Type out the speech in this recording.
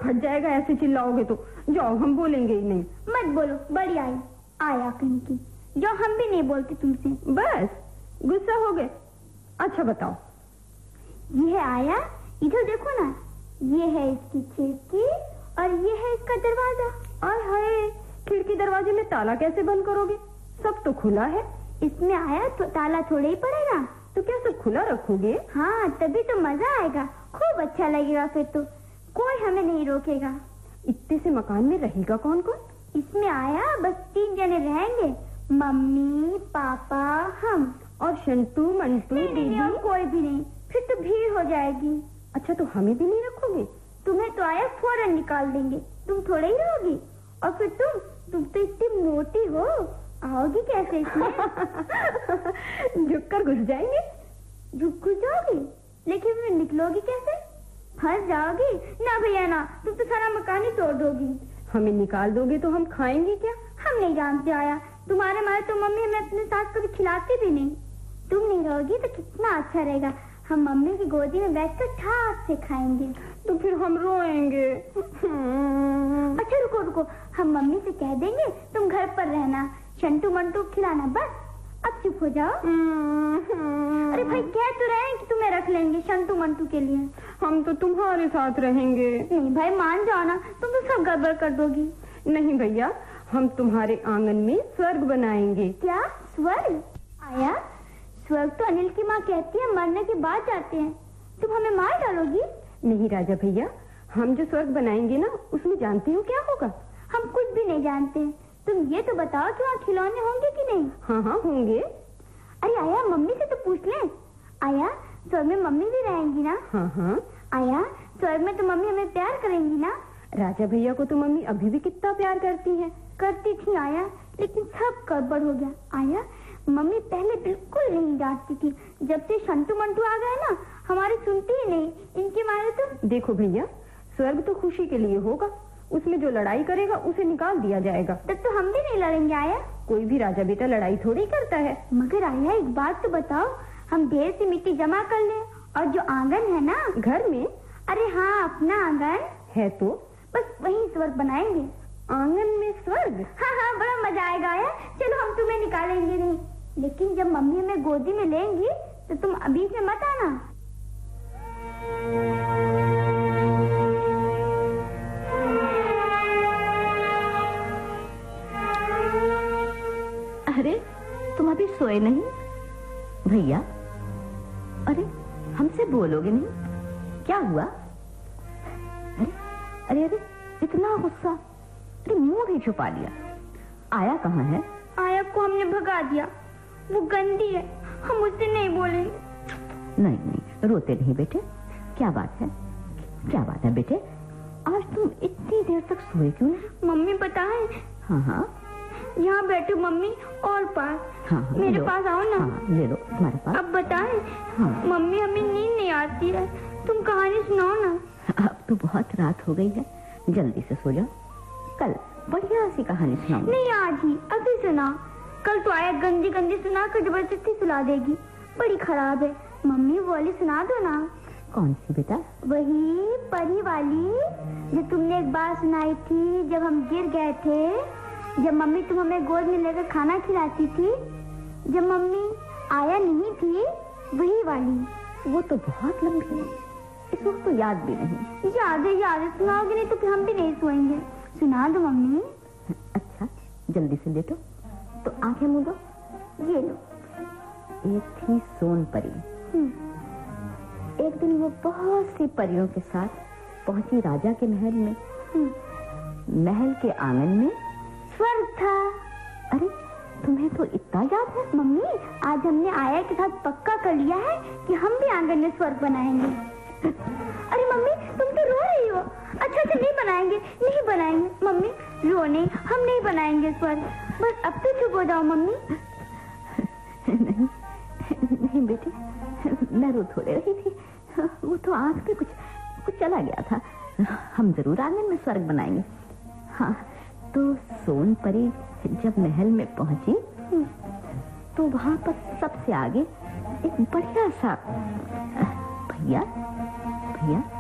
फट जाएगा ऐसे चिल्लाओगे तो। जाओ, हम बोलेंगे ही नहीं। मत बोलो, बड़ी आई आया कहीं की। जो हम भी नहीं बोलते तुमसे। बस गुस्सा हो गए। अच्छा बताओ। ये है आया, इधर देखो ना, ये है इसकी खिड़की और ये है इसका दरवाजा। आय हाय, खिड़की दरवाजे में ताला कैसे बंद करोगे? सब तो खुला है। इसमें आया तो ताला थोड़ा ही पड़ेगा। तो क्या सब खुला रखोगे? हाँ, तभी तो मजा आएगा, खूब अच्छा लगेगा। फिर तो कोई हमें नहीं रोकेगा। इतने से मकान में रहेगा कौन कौन? इसमें आया बस 3 जने रहेंगे, मम्मी, पापा, हम। और शंटू, मंटू, दीदी? और कोई भी नहीं, फिर तो भीड़ हो जाएगी। अच्छा, तो हमें भी नहीं रखोगे? तुम्हें तो आया फौरन निकाल देंगे, तुम थोड़े ही रहोगी। और फिर तुम तो इतनी मोटी हो, आओगी कैसे इसमें? झुक कर घुस जाएंगे। झुक जाओगी, लेकिन फिर निकलोगी कैसे? फंस जाओगी ना भैया ना, तुम तो सारा मकान ही तोड़ दोगी। हमें निकाल दोगे तो हम खाएंगे क्या? हम नहीं जानते आया, तुम्हारे मारे तो मम्मी हमें अपने साथ कभी खिलाती भी नहीं। तुम नहीं रहोगी तो कितना अच्छा रहेगा, हम मम्मी की गोदी में बैठकर ठाट से खाएंगे। तो फिर हम रोएंगे। अच्छा रुको रुको, हम मम्मी से कह देंगे तुम घर पर रहना, शंटू मंटू खिलाना, बस। अब चुप हो जाओ। अरे भाई, कह तो रहे हैं कि तुम्हें रख लेंगे शंटू मंटू के लिए। हम तो तुम्हारे साथ रहेंगे। नहीं भाई, मान जाओ ना, तुम तो सब गड़बड़ कर दोगी। नहीं भैया, हम तुम्हारे आंगन में स्वर्ग बनाएंगे। क्या स्वर्ग? आया, स्वर्ग तो अनिल की माँ कहती है मरने के बाद जाते हैं, तुम हमें मार डालोगी? नहीं राजा भैया, हम जो स्वर्ग बनाएंगे ना, उसमें जानते हो क्या होगा? हम कुछ भी नहीं जानते, तुम ये तो बताओ कि वहाँ खिलौने होंगे कि नहीं? हाँ हाँ होंगे। अरे आया, मम्मी से तो पूछ ले। आया, स्वर्ग में मम्मी भी रहेंगी ना? हाँ हाँ। आया, स्वर्ग में तो मम्मी हमें प्यार करेंगी ना? राजा भैया को तो मम्मी अभी भी कितना प्यार करती है। करती थी आया, लेकिन सब गड़बड़ हो गया। आया, मम्मी पहले बिल्कुल नहीं डांटती थी, जब से शंटू मंटू आ गए ना, हमारी सुनती ही नहीं, इनके मारे तो। देखो भैया, स्वर्ग तो खुशी के लिए होगा, उसमें जो लड़ाई करेगा उसे निकाल दिया जाएगा। तब तो हम भी नहीं लड़ेंगे आया। कोई भी राजा बेटा लड़ाई थोड़ी करता है। मगर आया, एक बात तो बताओ, हम ढेर सी मिट्टी जमा कर लें और जो आंगन है ना घर में, अरे हाँ अपना आंगन है तो बस वहीं स्वर्ग बनाएंगे। आंगन में स्वर्ग? हाँ हाँ, बड़ा मजा आएगा आया। चलो, हम तुम्हें निकालेंगे नहीं, लेकिन जब मम्मी हमें गोदी में लेंगी तो तुम अभी से मत आना। अरे तुम अभी सोए नहीं भैया? अरे हमसे बोलोगे नहीं? क्या हुआ? अरे अरे अरे, इतना गुस्सा! अरे मुंह भी छुपा लिया। आया कहाँ है? आया को हमने भगा दिया, वो गंदी है, हम उससे नहीं बोलेंगे। नहीं नहीं, रोते नहीं बेटे। क्या बात है? क्या बात है बेटे? आज तुम इतनी देर तक सोए क्यों नहीं? मम्मी पता है? हाँ हाँ, यहाँ बैठो मम्मी, और पास। हाँ, मेरे पास आओ ना। हाँ, ले लो तुम्हारे पास। अब बताएं। हाँ। मम्मी, हमें नींद नहीं आती है, तुम कहानी सुनाओ ना। अब तो बहुत रात हो गई है, जल्दी से सो जाओ, कल बढ़िया सी कहानी सुनाऊंगी। नहीं, आज ही अभी सुना। कल तो आया गंदी गंदी सुना कर जबरदस्ती सुला देगी, बड़ी खराब है। मम्मी वो वाली सुना दो ना। कौन सी बेटा? वही परी वाली जो तुमने एक बार सुनाई थी, जब हम गिर गए थे, जब मम्मी तुम हमें गोद में लेकर खाना खिलाती थी, जब मम्मी आया नहीं थी, वही वाली। वो तो बहुत लंबी है, इस वक्त तो याद भी नहीं। याद है, सुनाओगे नहीं तो फिर हम भी नहीं सोएंगे। सुना दो मम्मी। अच्छा, जल्दी से लेटो, तो आंखें मूंदो। ये लो। एक थी सोन परी। एक दिन वो बहुत सी परियों के साथ पहुंची राजा के महल में। महल के आंगन में स्वर्ग था। अरे तुम्हें तो इतना याद है? मम्मी, आज हमने आया के साथ पक्का कर लिया है कि हम भी आंगन में स्वर्ग बनाएंगे। अरे मम्मी, तुम तो रो रही हो। अच्छा नहीं बनाएंगे, नहीं बनाएंगे। मम्मी रो नहीं, हम नहीं बनाएंगे स्वर्ग, बस अब तो चुप हो जाओ मम्मी। नहीं नहीं बेटी, मैं रो थोड़े रही थी, वो तो आंख में कुछ चला गया था। हम जरूर आंगन में स्वर्ग बनाएंगे। हाँ, तो सोन परी जब महल में पहुंची तो वहां पर सबसे आगे एक बढ़िया सा भैया